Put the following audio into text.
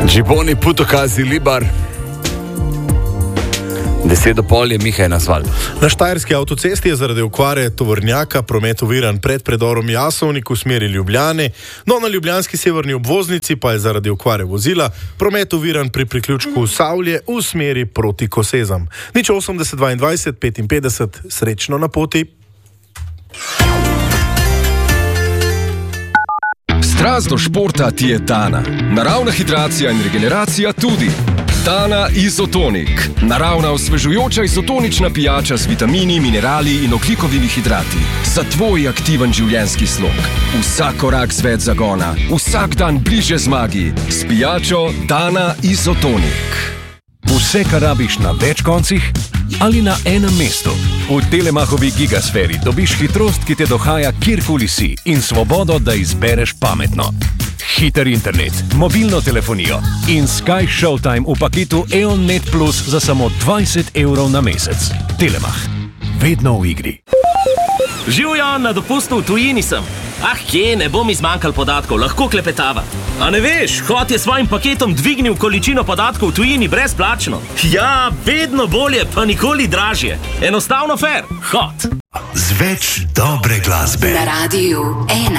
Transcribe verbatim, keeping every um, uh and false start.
Džiboni putokazi libar. Deset do pol je Mihaj nazval. Na štajerski avtocesti je zaradi okvare tovornjaka promet oviran pred predorom Jasovnik v smeri Ljubljane, no na ljubljanski severni obvoznici pa je zaradi okvare vozila promet oviran pri priključku Savlje v smeri proti Kosezam. Nič osemdeset dvaindvajset petinpetdeset, srečno na poti. Strast do športa ti je Dana. Naravna hidracija in regeneracija tudi. Dana Izotonik. Naravna osvežujoča izotonična pijača z vitamini, minerali in ogljikovimi hidrati. Za tvoj aktiven življenjski slog. Vsak korak z več zagona. Vsak dan bliže zmagi. S pijačo Dana Izotonik. Vse, kar rabiš na več koncih ali na enem mestu. V Telemachovi gigasferi dobiš hitrost, ki te dohaja kjerkoli si in svobodo, da izbereš pametno. Hiter internet, mobilno telefonijo in Sky Showtime v paketu E O N Net Plus za samo dvajset evrov na mesec. Telemach. Vedno v igri. Živjo, na dopustu v tujini sem. Ah, kje, ne bo mi zmanjkal podatkov, lahko klepetava. A ne veš, Hot je svojim paketom dvignil količino podatkov v tujini brezplačno. Ja, vedno bolje, pa nikoli dražje. Enostavno fair. Hot. Z več dobre glasbe. Na Radiu ena.